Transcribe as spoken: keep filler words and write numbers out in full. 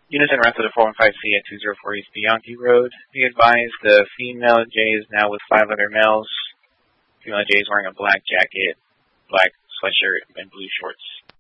Unison rest of the four one five C at two zero four East Bianchi Road. Be advised, the female J is now with five other males. Female J is wearing a black jacket, black sweatshirt, and blue shorts.